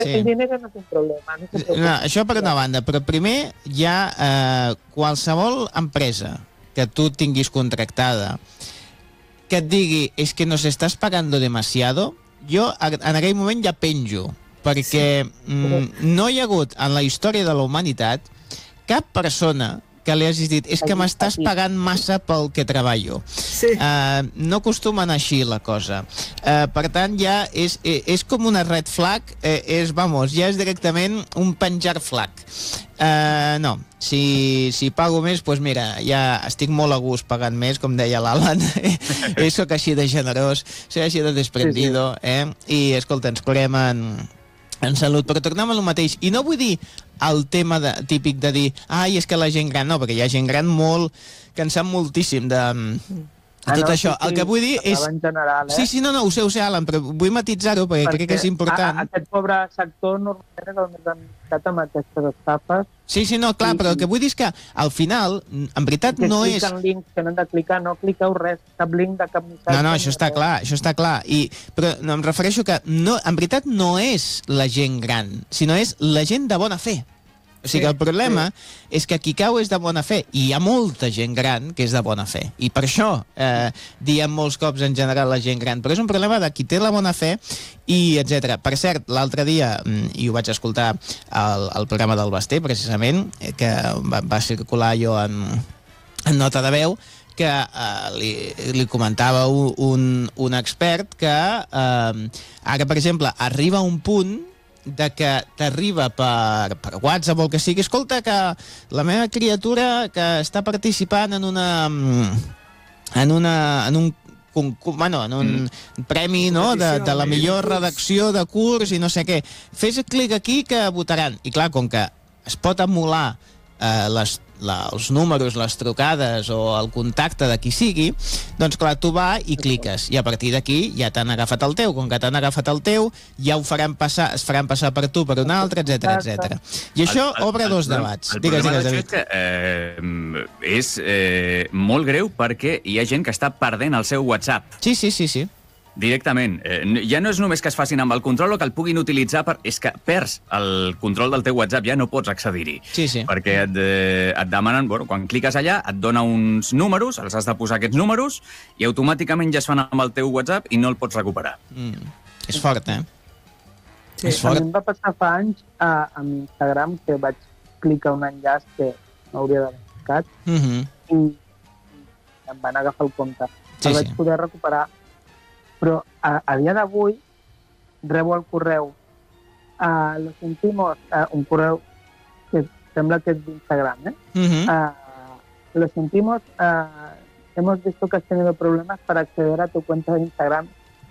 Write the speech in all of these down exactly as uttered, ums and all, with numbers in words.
Sí. El dinero no és un problema. No, no, això per una banda, però primer hi ha eh, qualsevol empresa que tu tinguis contractada que et digui és que nos estás pagando demasiado, jo en aquell moment ja penjo, perquè mm, no hi ha hagut en la història de la humanitat cap persona que li hagis dit, és que m'estàs pagant massa pel que treballo. Sí. Uh, no acostuma a anar així la cosa. Uh, per tant, ja és, és com una red flag, eh, és, vamos, ja és directament un penjar flag. Uh, no, si, si pago més, doncs mira, ja estic molt a gust pagant més, com deia l'Alan. eh, soc així de generós, soc així de desprendido, eh? I, escolta, ens curem en... en salut, però tornem a lo mateix. I no vull dir el tema de, típic de dir ai, és que la gent gran, no, perquè hi ha gent gran molt, que en sap moltíssim de Ah, tot no, això. sí, El que vull dir és... en general, eh? Sí, sí, no, no, ho sé, ho sé, Alan, però vull matisar-ho perquè, perquè crec que és important. A, aquest pobre sector normalment és el més damnificat amb aquestes estafes. Sí, sí, no, clar, Sí, però sí. el que vull dir és que al final, en veritat, que no és... cliquen links que no han de clicar, no cliqueu res, cap link de cap missatge. No, no, això està clar, això està clar. I, però no, em refereixo que no, en veritat no és la gent gran, sinó és la gent de bona fe. O sigui que el problema és que qui cau és de bona fe, i hi ha molta gent gran que és de bona fe. I per això eh, diem molts cops en general la gent gran. Però és un problema de qui té la bona fe, i etcètera. Per cert, l'altre dia, i ho vaig escoltar al, al programa del Basté, precisament, que va, va circular jo en, en nota de veu, que eh, li, li comentava un, un, un expert que eh, ara, per exemple, arriba un punt de que t'arriba per, per WhatsApp o el que sigui, escolta, que la meva criatura que està participant en una en una en un bueno, en un mm. premi, no?, de, de la millor redacció de curs i no sé què. Fes clic aquí que votaran. I clar, com que es pot emular eh, les La, els números, les trucades o el contacte de qui sigui, doncs clar, tu va i cliques, i a partir d'aquí ja t'han agafat el teu. Com que t'han agafat el teu, ja ho faran passar, es faran passar per tu per un altre, etcètera, etcètera. I això el, el, obre el, dos el, debats. El digues, problema digues, David. És que eh, és eh, molt greu perquè hi ha gent que està perdent el seu WhatsApp. Sí, sí, sí, sí. Directament. Eh, ja no és només que es facin amb el control o que el puguin utilitzar, per... és que perds el control del teu WhatsApp, ja no pots accedir-hi. Sí, sí. Perquè et, eh, et demanen, bueno, quan cliques allà, et dona uns números, els has de posar aquests números, i automàticament ja es fan amb el teu WhatsApp i no el pots recuperar. Mm. És fort, eh? Sí, és fort. A mi em va passar fa anys a, amb Instagram que vaig clicar un enllaç que no hauria d'haver clicat mm -hmm. i em van agafar el compte. Sí, el vaig sí. poder recuperar. Però a, a dia d'avui rebo el correu uh, lo sentimos, uh, un correu que sembla que és d'Instagram, ¿eh? Mm-hmm. Uh, lo sentimos, uh, hemos visto que has tenido problemas para acceder a tu cuenta de Instagram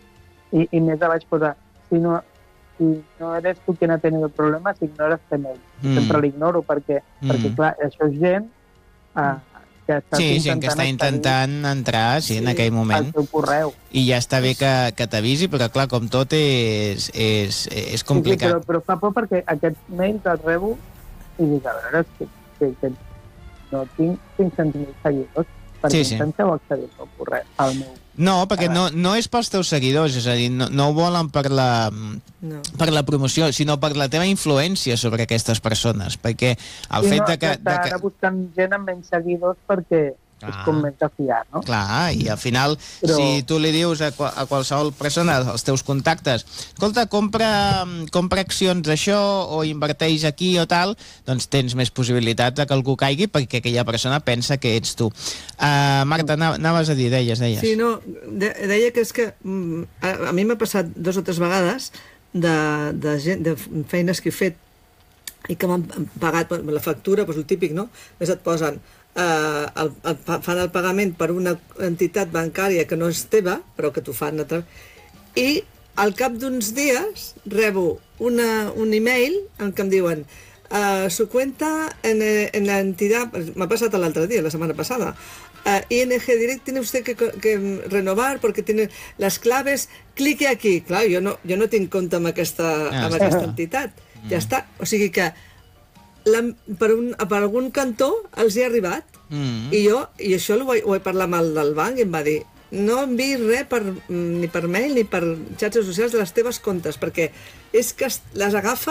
y, y més vaig posar, si no, si no eres tu quien ha tenido problemas, ignora este mail. Mm. Sempre l'ignoro perquè, mm. perquè, clar, això és gent uh, que està sí, intentant, gent que està intentant entrar sí, en aquell moment. Al teu correu. I ja està bé que, que t'avisi, però clar, com tot és, és, és complicat. Sí, sí, però, però fa por perquè aquests mails els rebo i dic, a veure, que, que, que no tinc cinc cents mil seguidors, perquè sí, sí. intenteu accedir al correu, al meu... No, perquè no, no és pels teus seguidors, és a dir, no, no ho volen per la, no. per la promoció, sinó per la teva influència sobre aquestes persones, perquè el sí, fet no, de que... Està de que... ara buscant gent amb menys seguidors perquè Clar. és com més de fiar, no? Clar, i al final, Però... si tu li dius a, qual, a qualsevol persona, als teus contactes, escolta, compra, compra accions d'això o inverteix aquí o tal, doncs tens més possibilitats de que algú caigui perquè aquella persona pensa que ets tu. Uh, Marta, anaves a dir, deies, deies. Sí, no, de, deia que és que a, a mi m'ha passat dos o tres vegades de, de, gent, de feines que he fet i que m'han pagat la factura, doncs el típic, no? Més et posen Uh, el, el, fan el pagament per una entitat bancària que no és teva, però que t'ho fan a través... I al cap d'uns dies rebo una, un email en què em diuen uh, su cuenta en, en la entidad, m'ha passat l'altre dia, la setmana passada, uh, I N G Direct tiene usted que, que renovar porque tiene las claves, clique aquí. Clar, jo no, jo no tinc compte amb aquesta, amb aquesta entitat, ja està, o sigui que La, per, un, per algun cantó els hi ha arribat mm. i jo, i això ho he, ho he parlat amb el del banc i em va dir, no enviïs res per, ni per mail ni per xarxes socials de les teves comptes, perquè és que les agafa